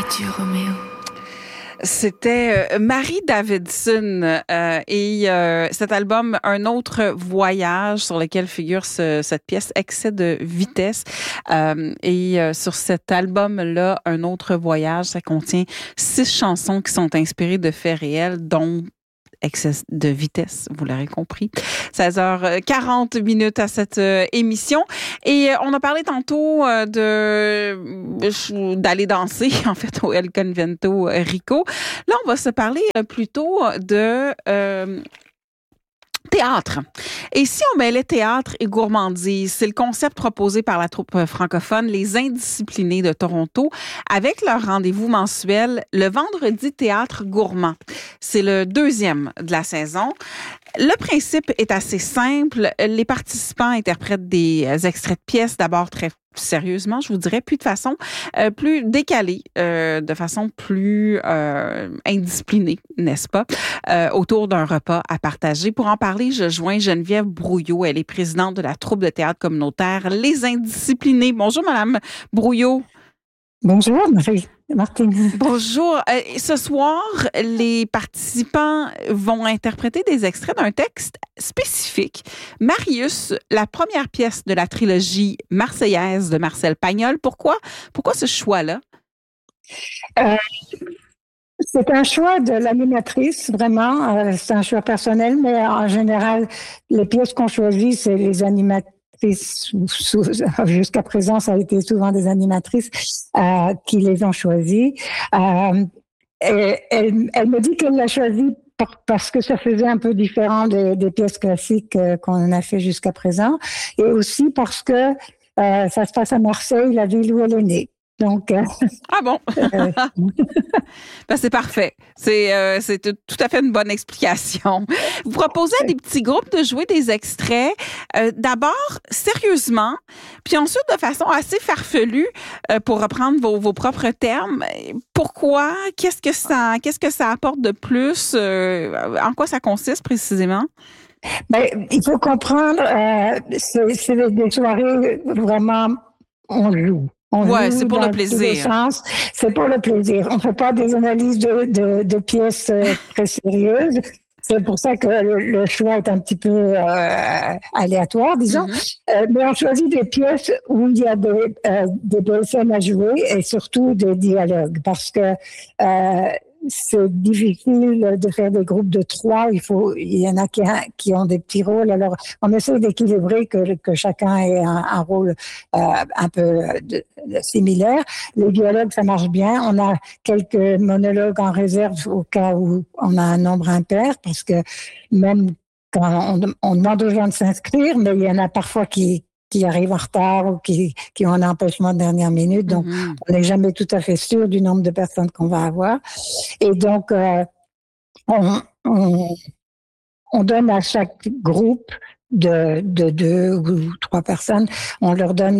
Adieu Roméo. C'était Marie Davidson et cet album Un autre voyage sur lequel figure cette pièce Excès de vitesse. Sur cet album-là, Un autre voyage, ça contient 6 chansons qui sont inspirées de faits réels, dont Excès de vitesse, vous l'aurez compris. 16h40 à cette émission. Et on a parlé tantôt d'aller danser, en fait, au El Convento Rico. Là, on va se parler plutôt de théâtre. Et si on mêlait théâtre et gourmandise, c'est le concept proposé par la troupe francophone Les Indisciplinés de Toronto avec leur rendez-vous mensuel le vendredi théâtre gourmand. C'est le 2e de la saison. Le principe est assez simple. Les participants interprètent des extraits de pièces, d'abord très sérieusement, je vous dirais, puis de façon plus décalée, de façon plus indisciplinée, n'est-ce pas, autour d'un repas à partager. Pour en parler, je joins Geneviève Brouillot. Elle est présidente de la troupe de théâtre communautaire Les Indisciplinés. Bonjour, Madame Brouillot. Bonjour, Marie-Martine. Bonjour. Ce soir, les participants vont interpréter des extraits d'un texte spécifique. Marius, la première pièce de la trilogie Marseillaise de Marcel Pagnol. Pourquoi ce choix-là? C'est un choix de l'animatrice, vraiment. C'est un choix personnel, mais en général, les pièces qu'on choisit, c'est les animatrices. Jusqu'à présent, ça a été souvent des animatrices qui les ont choisies. Elle me dit qu'elle l'a choisi parce que ça faisait un peu différent des pièces classiques qu'on a fait jusqu'à présent, et aussi parce que ça se passe à Marseille, la ville où elle est née. Donc, ah bon? Ben, c'est parfait. C'est tout à fait une bonne explication. Vous proposez à des petits groupes de jouer des extraits, d'abord sérieusement, puis ensuite de façon assez farfelue, pour reprendre vos propres termes. Pourquoi? Qu'est-ce que ça apporte de plus? En quoi ça consiste précisément? Ben, il faut comprendre, c'est des soirées vraiment, on joue. Ouais, c'est pour le plaisir. C'est pour le plaisir. On fait pas des analyses de pièces très sérieuses. C'est pour ça que le choix est un petit peu aléatoire, disons. Mais on choisit des pièces où il y a des belles scènes à jouer et surtout des dialogues, parce que c'est difficile de faire des groupes de 3. Il y en a qui ont des petits rôles. Alors, on essaie d'équilibrer que chacun ait un rôle un peu similaire. Les dialogues, ça marche bien. On a quelques monologues en réserve au cas où on a un nombre impair, parce que même quand on demande aux gens de s'inscrire, mais il y en a parfois qui arrivent en retard ou qui ont un empêchement de dernière minute. Donc, on n'est jamais tout à fait sûr du nombre de personnes qu'on va avoir. Et donc, on donne à chaque groupe de 2 ou 3 personnes, on leur donne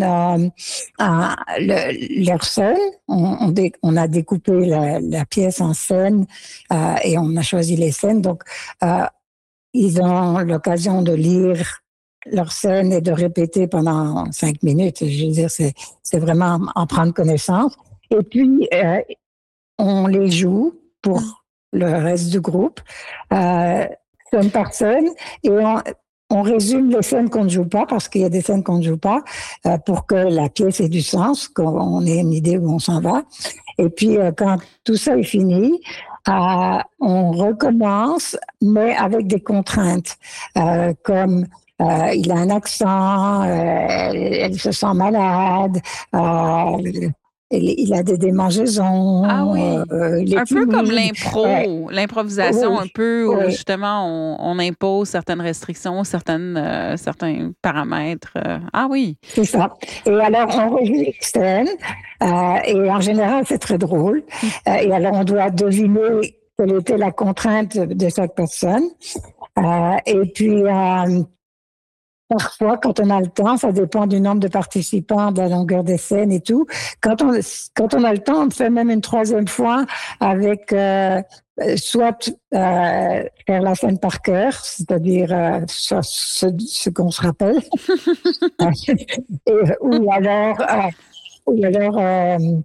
leur scène. On a découpé la pièce en scènes et on a choisi les scènes. Donc, ils ont l'occasion de lire leur scène et de répéter pendant 5 minutes. Je veux dire, c'est vraiment en prendre connaissance. Et puis, on les joue pour le reste du groupe, scène par scène, et on résume les scènes qu'on ne joue pas, parce qu'il y a des scènes qu'on ne joue pas, pour que la pièce ait du sens, qu'on ait une idée où on s'en va. Et puis, quand tout ça est fini, on recommence, mais avec des contraintes, comme il a un accent, elle se sent malade, il a des démangeaisons. Ah oui, un peu comme l'improvisation, un peu où justement on impose certaines restrictions, certains paramètres. Ah oui. C'est ça. Et alors on rejoue l'externe, et en général c'est très drôle. Et alors on doit deviner quelle était la contrainte de chaque personne. Et puis parfois, quand on a le temps, ça dépend du nombre de participants, de la longueur des scènes et tout. Quand on a le temps, on fait même une 3e fois avec soit faire la scène par cœur, c'est-à-dire ce qu'on se rappelle, ou alors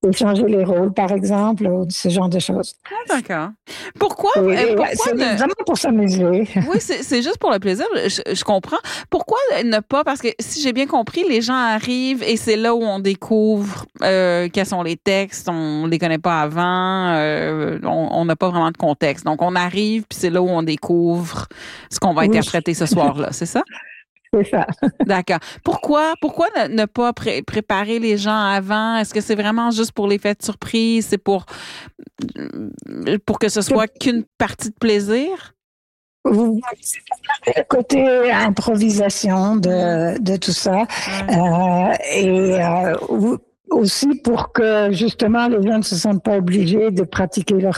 échanger les rôles, par exemple, ou ce genre de choses. Ah, d'accord. Pourquoi c'est vraiment pour s'amuser. Oui, c'est juste pour le plaisir. Je comprends. Pourquoi ne pas? Parce que si j'ai bien compris, les gens arrivent et c'est là où on découvre quels sont les textes. On les connaît pas avant. On n'a pas vraiment de contexte. Donc, on arrive puis c'est là où on découvre ce qu'on va interpréter ce soir-là. C'est ça? C'est ça. D'accord. Pourquoi ne pas préparer les gens avant? Est-ce que c'est vraiment juste pour l'effet de surprise? C'est pour que ce soit qu'une partie de plaisir? Le côté improvisation de tout ça. Et aussi pour que justement les gens ne se sentent pas obligés de pratiquer leur